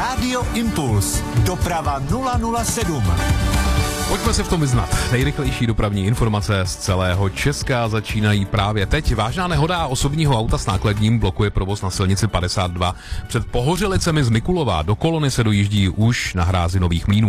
Rádio Impuls. Doprava 007. Pojďme se v tom vyznat. Nejrychlejší dopravní informace z celého Česka začínají právě teď. Vážná nehoda osobního auta s nákladním blokuje provoz na silnici 52. Před Pohořelicemi z Mikulova do Kolony se dojíždí už na hrázi Nových Mlýnů.